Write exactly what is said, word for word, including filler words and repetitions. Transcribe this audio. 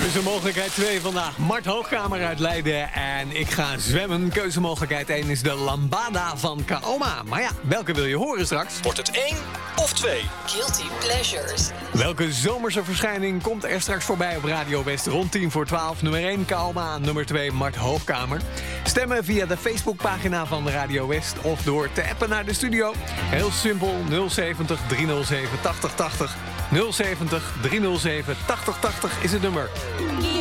Keuzemogelijkheid twee vandaag. Mart Hoogkamer uit Leiden en ik ga zwemmen. Keuzemogelijkheid één is de Lambada van Kaoma. Maar ja, welke wil je horen straks? Wordt het één of twee? Guilty Pleasures. Welke zomerse verschijning komt er straks voorbij op Radio West rond tien voor twaalf? Nummer één Kaoma, nummer twee Mart Hoogkamer. Stemmen via de Facebookpagina van Radio West of door te appen naar de studio. Heel simpel, nul zeventig driehonderdzeven tachtig tachtig. nul zeventig driehonderdzeven tachtig tachtig is het nummer.